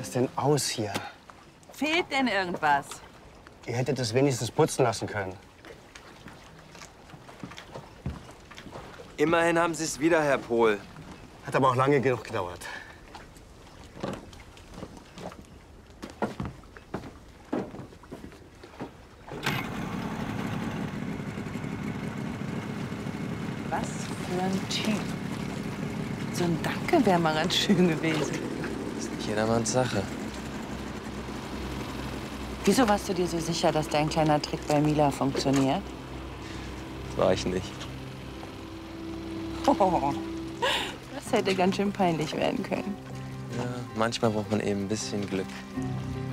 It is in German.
das denn aus hier? Fehlt denn irgendwas? Ihr hättet es wenigstens putzen lassen können. Immerhin haben Sie es wieder, Herr Pohl. Hat aber auch lange genug gedauert. Was für ein Typ. So ein Danke wäre mal ganz schön gewesen. Das ist nicht jedermanns Sache. Wieso warst du dir so sicher, dass dein kleiner Trick bei Mila funktioniert? Das war ich nicht. Oh, das hätte ganz schön peinlich werden können. Ja, manchmal braucht man eben ein bisschen Glück.